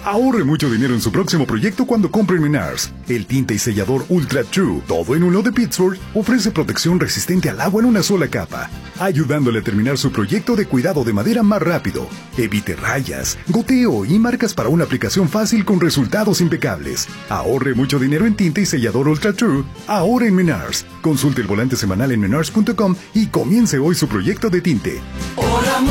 Ahorre mucho dinero en su próximo proyecto cuando compre en Menards. El tinte y sellador Ultra True, todo en uno de Pittsburgh, ofrece protección resistente al agua en una sola capa, ayudándole a terminar su proyecto de cuidado de madera más rápido. Evite rayas, goteo y marcas para una aplicación fácil con resultados impecables. Ahorre mucho dinero en tinte y sellador Ultra True, ahora en Menards. Consulte el volante semanal en menards.com y comience hoy su proyecto de tinte.